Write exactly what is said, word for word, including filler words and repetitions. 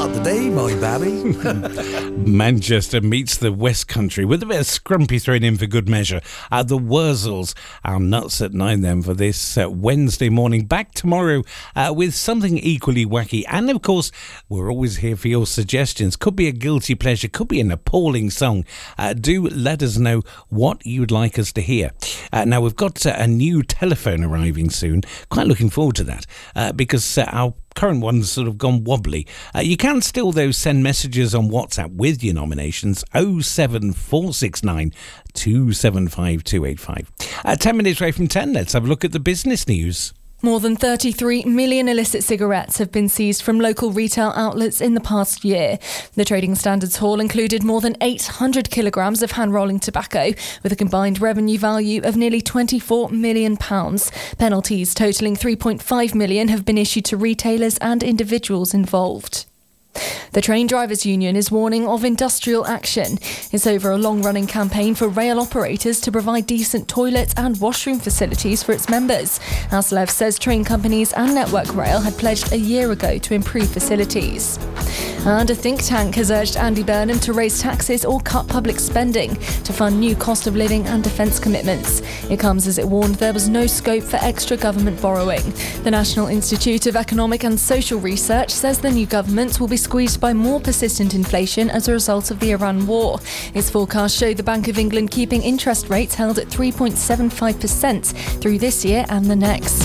start the day, my babby. Manchester meets the West Country with a bit of scrumpy thrown in for good measure. Uh, the Wurzels are nuts at nine then for this uh, Wednesday morning. Back tomorrow uh, with something equally wacky. And of course, we're always here for your suggestions. Could be a guilty pleasure, could be an appalling song. Uh, do let us know what you'd like us to hear. Uh, now, we've got uh, a new telephone arriving soon. Quite looking forward to that uh, because uh, our current one's sort of gone wobbly. Uh, you can still, though, send messages on WhatsApp with your nominations. oh seven four six nine two seven five two eight five. Uh, ten minutes away from ten, let's have a look at the business news. More than thirty-three million illicit cigarettes have been seized from local retail outlets in the past year. The Trading Standards Hall included more than eight hundred kilograms of hand-rolling tobacco, with a combined revenue value of nearly twenty-four million pounds. Penalties totalling three point five million pounds have been issued to retailers and individuals involved. The Train Drivers Union is warning of industrial action. It's over a long-running campaign for rail operators to provide decent toilets and washroom facilities for its members. ASLEF says train companies and Network Rail had pledged a year ago to improve facilities. And a think tank has urged Andy Burnham to raise taxes or cut public spending to fund new cost of living and defence commitments. It comes as it warned there was no scope for extra government borrowing. The National Institute of Economic and Social Research says the new government will be squeezed by more persistent inflation as a result of the Iran war. Its forecast showed the Bank of England keeping interest rates held at three point seven five percent through this year and the next.